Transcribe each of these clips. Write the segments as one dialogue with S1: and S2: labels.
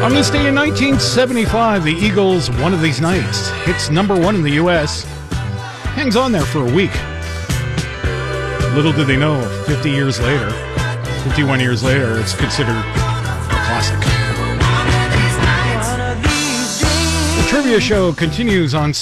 S1: On this day in 1975, the Eagles' One of These Nights hits #1 in the U.S. Hangs on there for a week. Little did they know, 51 years later, it's considered a classic. The trivia show continues on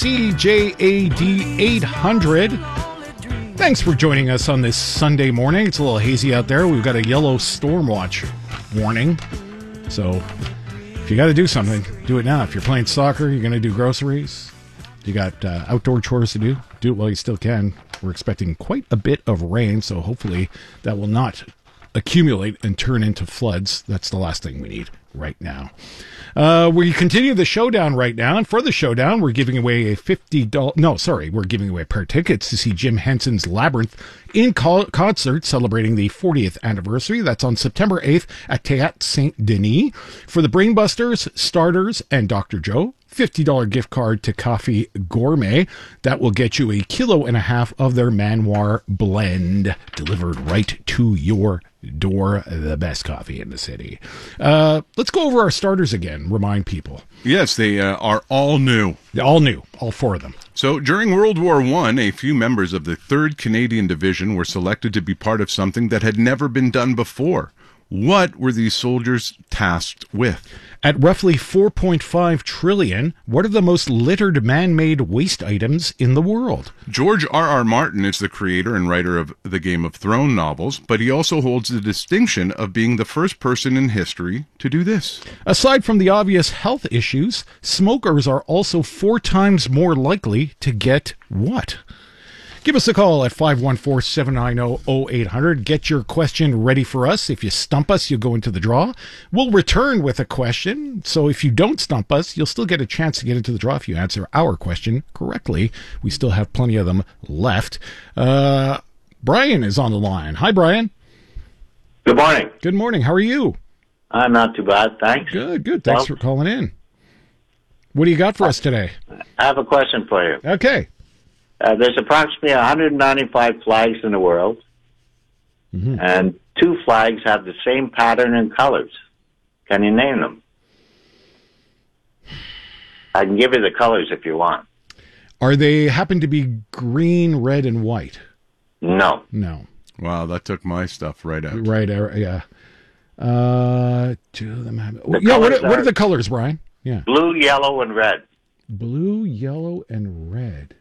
S1: CJAD 800. Thanks for joining us on this Sunday morning. It's a little hazy out there. We've got a yellow storm watch warning. So if you got to do something, do it now. If you're playing soccer, you're going to do groceries, you got outdoor chores to do it while you still can. We're expecting quite a bit of rain, so hopefully that will not accumulate and turn into floods. That's the last thing we need right now. We continue the showdown right now, and for the showdown, we're giving away we're giving away a pair of tickets to see Jim Henson's Labyrinth in concert, celebrating the 40th anniversary. That's on September 8th at Théâtre Saint-Denis. For the Brainbusters, Starters, and Dr. Joe, $50 gift card to Coffee Gourmet. That will get you 1.5 kilos of their Manoir blend delivered right to your door. The best coffee in the city. Let's go over our starters again. Remind people.
S2: Yes, they are all new.
S1: All new. All 4 of them.
S2: So during World War I, a few members of the 3rd Canadian Division were selected to be part of something that had never been done before. What were these soldiers tasked with?
S1: At roughly 4.5 trillion, what are the most littered man-made waste items in the world?
S2: George R.R. Martin is the creator and writer of the Game of Thrones novels, but he also holds the distinction of being the first person in history to do this.
S1: Aside from the obvious health issues, smokers are also 4 times more likely to get what? Give us a call at 514-790-0800. Get your question ready for us. If you stump us, you'll go into the draw. We'll return with a question. So if you don't stump us, you'll still get a chance to get into the draw if you answer our question correctly. We still have plenty of them left. Brian is on the line. Hi, Brian.
S3: Good morning.
S1: Good morning. How are you?
S3: I'm not too bad, thanks.
S1: Good. Thanks for calling in. What do you got for us today?
S3: I have a question for you.
S1: Okay.
S3: There's approximately 195 flags in the world, and 2 flags have the same pattern and colors. Can you name them? I can give you the colors if you want.
S1: Are they happen to be green, red, and white?
S3: No.
S2: Wow, that took my stuff right out.
S1: Right, yeah. 2 of them have... What are the colors, Brian? Yeah.
S3: Blue, yellow, and red.
S1: Blue, yellow, and red.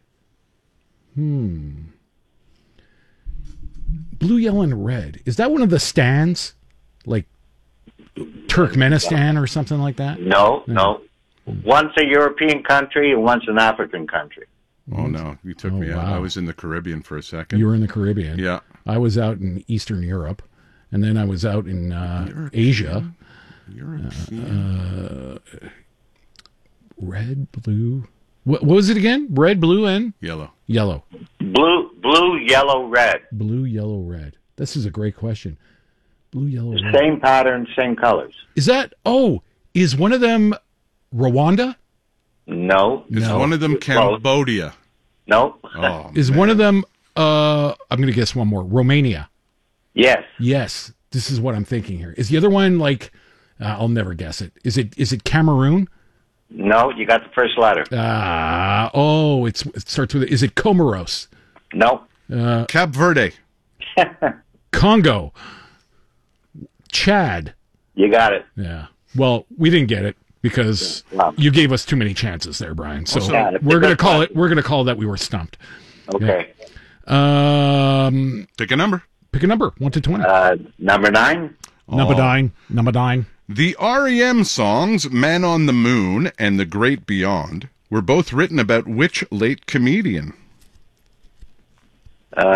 S1: Blue, yellow, and red. Is that one of the stands? Like Turkmenistan or something like that?
S3: No. One's a European country and one's an African country.
S2: Oh, no. You took me out. I was in the Caribbean for a second.
S1: You were in the Caribbean?
S2: Yeah.
S1: I was out in Eastern Europe, and then I was out in Asia. Red, blue... What was it again? Red, blue, and?
S2: Yellow.
S3: Blue, yellow, red.
S1: Blue, yellow, red. This is a great question. Blue, yellow, red.
S3: Same pattern, same colors.
S1: Is one of them Rwanda?
S3: No.
S2: Is one of them Cambodia?
S3: No.
S2: Oh,
S1: is one of them, I'm going to guess one more, Romania?
S3: Yes.
S1: Yes. This is what I'm thinking here. Is the other one like, I'll never guess it. Is it Cameroon?
S3: No, you got the first letter.
S1: It starts with, is it Comoros?
S3: No.
S2: Cape Verde.
S1: Congo. Chad.
S3: You got it.
S1: Yeah. Well, we didn't get it because you gave us too many chances there, Brian. So we're going to call it. We're going to call that we were stumped.
S3: Okay.
S1: Yeah.
S2: Pick a number.
S1: Pick a number, 1 to 20.
S3: Number 9.
S1: Number 9.
S2: The REM songs Man on the Moon and The Great Beyond were both written about which late comedian?
S3: He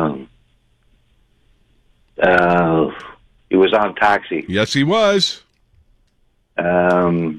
S3: was on Taxi.
S2: Yes, he was. Latka.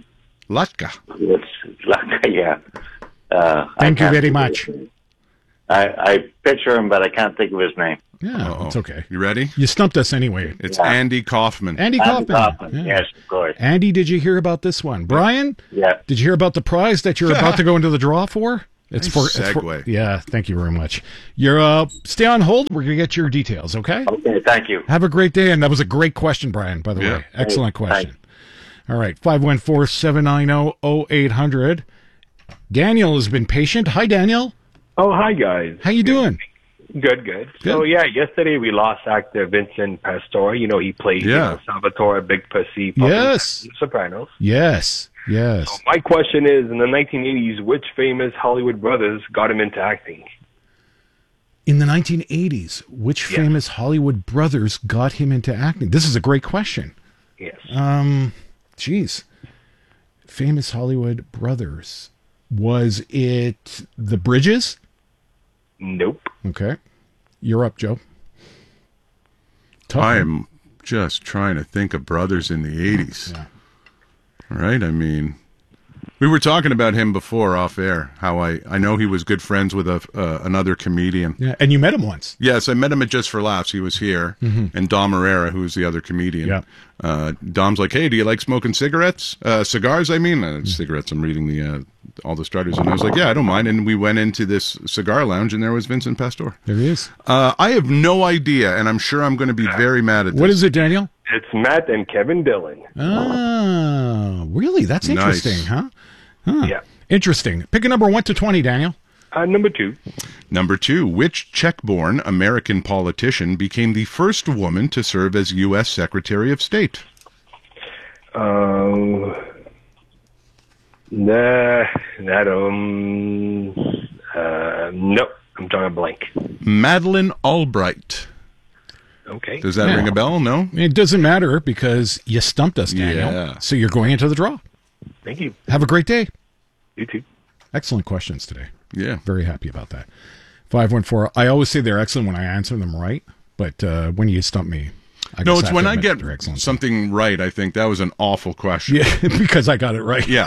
S3: Latka, yeah.
S1: Thank you very much.
S3: I picture him, but I can't think of his name.
S1: Yeah, it's okay.
S2: You ready?
S1: You stumped us anyway.
S2: It's Andy Kaufman.
S1: Andy Kaufman. Yeah.
S3: Yes, of course.
S1: Andy, did you hear about this one? Brian?
S3: Yeah.
S1: Did you hear about the prize that you're about to go into the draw for?
S2: It's segue.
S1: Yeah, thank you very much. You're stay on hold. We're gonna get your details, okay?
S3: Okay, thank you.
S1: Have a great day, and that was a great question, Brian. By the way, excellent question. All right, 514-790-0800. Daniel has been patient. Hi, Daniel.
S4: Oh, hi, guys.
S1: How you doing?
S4: Good. So, yesterday we lost actor Vincent Pastore. You know, he played Salvatore, Big Pussy, Puppet
S1: Yes.
S4: in The Sopranos.
S1: Yes.
S4: So my question is, in the 1980s, which famous Hollywood brothers got him into acting?
S1: In the 1980s, which famous Hollywood brothers got him into acting? This is a great question.
S4: Yes.
S1: Geez. Famous Hollywood brothers. Was it the Bridges?
S4: Nope.
S1: Okay. You're up, Joe.
S2: I am just trying to think of brothers in the 80s.
S1: Yeah.
S2: All right? I mean, we were talking about him before off air, how I know he was good friends with another comedian.
S1: Yeah, and you met him once.
S2: Yes, I met him at Just for Laughs. He was here. And Dom Herrera, who's the other comedian.
S1: Yeah.
S2: Dom's like, hey, do you like smoking cigarettes? Cigars, I mean? Cigarettes, I'm reading all the starters. And I was like, yeah, I don't mind. And we went into this cigar lounge, and there was Vincent Pastore.
S1: There he is.
S2: I have no idea, and I'm sure I'm going to be very mad at this.
S1: What is it, Daniel?
S4: It's Matt and Kevin Dillon.
S1: Oh, really? That's interesting, huh?
S4: Yeah.
S1: Interesting. Pick a number 1 to 20, Daniel.
S4: Number 2.
S2: Number 2, which Czech-born American politician became the first woman to serve as U.S. Secretary of State?
S4: Nope. I'm drawing a blank.
S2: Madeleine Albright.
S4: Okay.
S2: Does that ring a bell? No?
S1: It doesn't matter because you stumped us, Daniel.
S2: Yeah.
S1: So you're going into the draw.
S4: Thank you.
S1: Have a great day.
S4: You too.
S1: Excellent questions today.
S2: Yeah.
S1: Very happy about that. 514. I always say they're excellent when I answer them right, but when you stump me,
S2: No, it's when I get
S1: they're excellent.
S2: something right, I think that was an awful question.
S1: Yeah, because I got it right.
S2: Yeah.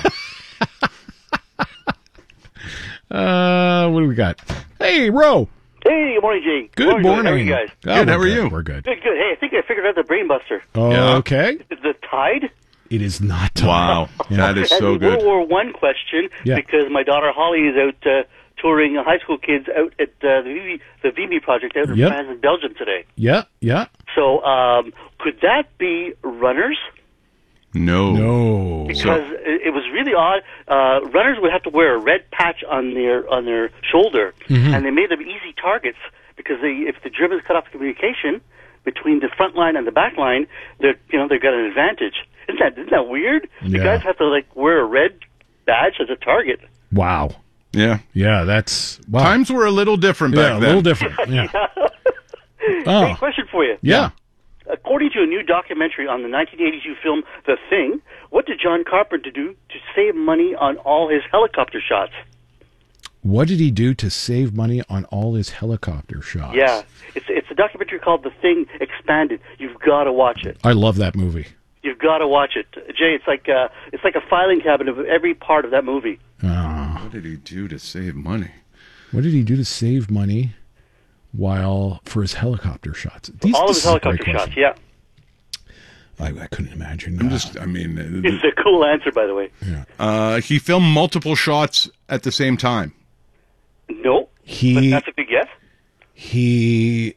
S1: What do we got? Hey, Ro.
S5: Hey, good morning, Jay.
S1: Good morning.
S5: How are you guys?
S2: Good, how are you?
S1: We're good.
S5: Good. Hey, I think I figured out the brain buster.
S1: Okay.
S5: Is the Tide?
S1: It is not time.
S2: Wow. That is
S5: That's
S2: so
S5: a
S2: good.
S5: World War I question because my daughter Holly is out touring high school kids out at the VB project out in France and Belgium today.
S1: Yeah.
S5: So could that be runners?
S2: No.
S5: Because it was really odd. Runners would have to wear a red patch on their shoulder, and they made them easy targets because if the Germans cut off communication between the front line and the back line, they've got an advantage. Isn't that weird?
S1: Yeah.
S5: The guys have to wear a red badge as a target.
S1: Wow.
S2: Yeah.
S1: Yeah, that's... Wow.
S2: Times were a little different back then.
S1: a little different. Yeah.
S5: Hey, question for you.
S1: Yeah.
S5: According to a new documentary on the 1982 film The Thing, what did John Carpenter do to save money on all his helicopter shots?
S1: What did he do to save money on all his helicopter shots?
S5: Yeah, it's a documentary called The Thing Expanded. You've got to watch it.
S1: I love that movie.
S5: You've got to watch it, Jay. It's like a filing cabinet of every part of that movie.
S2: What did he do to save money?
S1: What did he do to save money for his helicopter shots?
S5: All of his helicopter shots, yeah.
S1: I couldn't imagine.
S5: It's a cool answer, by the way.
S1: Yeah.
S2: He filmed multiple shots at the same time.
S5: No, but that's a big guess.
S1: He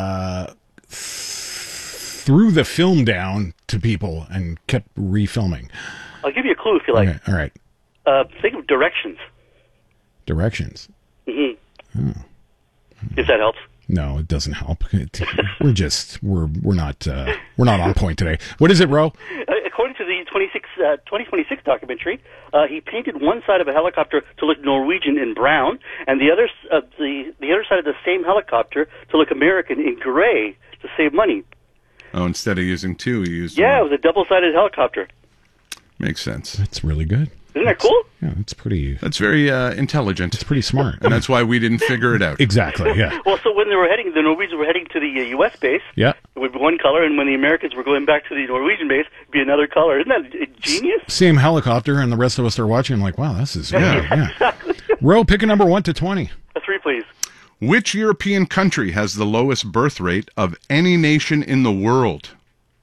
S1: threw the film down to people and kept refilming.
S5: I'll give you a clue if you like.
S1: Okay, all right.
S5: Think of directions.
S1: Directions.
S5: Mm-hmm. If that helps.
S1: No, it doesn't help. We're not on point today. What is it, Ro?
S5: According to the 2026 documentary, he painted one side of a helicopter to look Norwegian in brown, and the other side of the same helicopter to look American in gray to save money.
S2: Oh, instead of using two, he used
S5: one.
S2: It
S5: was a double-sided helicopter.
S2: Makes sense.
S1: That's really good.
S5: Isn't that cool?
S1: Yeah, it's pretty...
S2: That's very intelligent.
S1: It's pretty smart.
S2: And that's why we didn't figure it out.
S1: Exactly, yeah.
S5: Well, so when the Norwegians were heading to the U.S. base, it would be one color, and when the Americans were going back to the Norwegian base, it would be another color. Isn't that genius?
S1: Same helicopter, and the rest of us are watching like, wow, this is... Yeah.
S5: Exactly.
S1: Ro, pick a number 1 to 20.
S5: A 3, please.
S2: Which European country has the lowest birth rate of any nation in the world?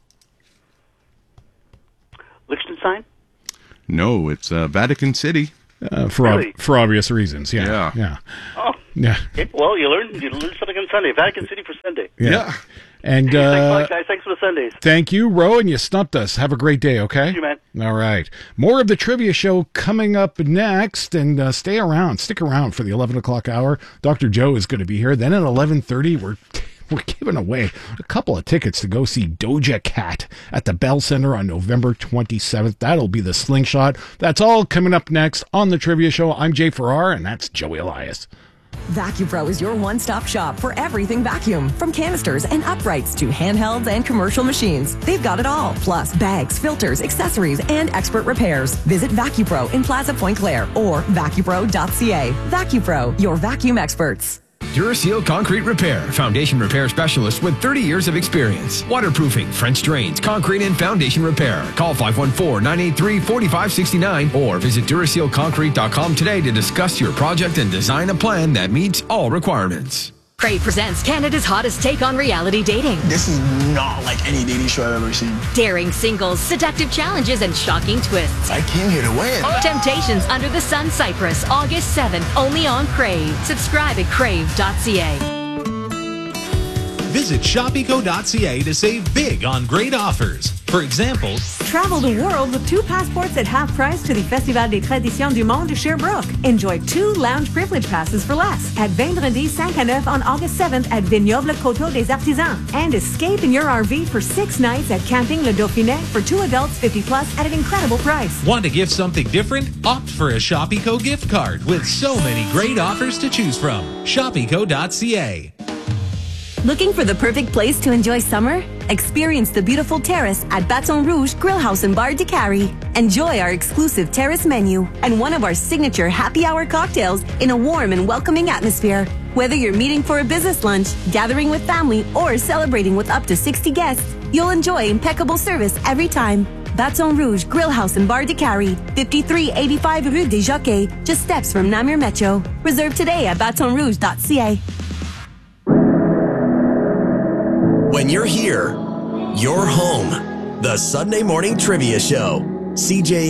S5: Liechtenstein?
S2: No, it's Vatican City.
S1: For obvious reasons, yeah.
S5: Oh,
S1: yeah.
S5: Okay. Well, you learn something on Sunday. Vatican City for Sunday.
S1: Yeah. And
S5: thanks for the Sundays.
S1: Thank you, Ro, and you stumped us. Have a great day, okay?
S5: Thank you, man.
S1: All right. More of the trivia show coming up next, and stick around for the 11 o'clock hour. Dr. Joe is going to be here. Then at 11:30, we're giving away a couple of tickets to go see Doja Cat at the Bell Center on November 27th. That'll be the Slingshot. That's all coming up next on the trivia show. I'm Jay Farrar, and that's Joey Elias.
S6: VacuPro is your one-stop shop for everything vacuum. From canisters and uprights to handhelds and commercial machines. They've got it all. Plus bags, filters, accessories, and expert repairs. Visit VacuPro in Plaza Point Claire or vacupro.ca. VacuPro, your vacuum experts.
S7: Duraseal Concrete Repair, foundation repair specialist with 30 years of experience. Waterproofing, French drains, concrete and foundation repair. Call 514-983-4569 or visit DurasealConcrete.com today to discuss your project and design a plan that meets all requirements.
S8: Crave presents Canada's hottest take on reality dating.
S9: This is not like any dating show I've ever seen.
S8: Daring singles, seductive challenges, and shocking twists.
S9: I came here to win.
S8: Temptations Under the Sun Cyprus, August 7th, only on Crave. Subscribe at crave.ca.
S10: Visit shopeco.ca to save big on great offers. For example,
S11: travel the world with 2 passports at half price to the Festival des Traditions du Monde Sherbrooke. Enjoy 2 lounge privilege passes for less at Vendredi 5 à 9 on August 7th at Vignoble Coteau des Artisans. And escape in your RV for 6 nights at Camping Le Dauphinet for 2 adults 50 plus at an incredible price.
S10: Want to give something different? Opt for a Shopeco gift card with so many great offers to choose from. Shopeco.ca.
S6: Looking for the perfect place to enjoy summer? Experience the beautiful terrace at Baton Rouge Grill House and Bar de Carrie. Enjoy our exclusive terrace menu and one of our signature happy hour cocktails in a warm and welcoming atmosphere. Whether you're meeting for a business lunch, gathering with family, or celebrating with up to 60 guests, you'll enjoy impeccable service every time. Baton Rouge Grill House and Bar de Carrie, 5385 Rue des Jockeys, just steps from Namur Metro. Reserve today at batonrouge.ca.
S12: When you're here, you're home. The Sunday Morning Trivia Show. CJ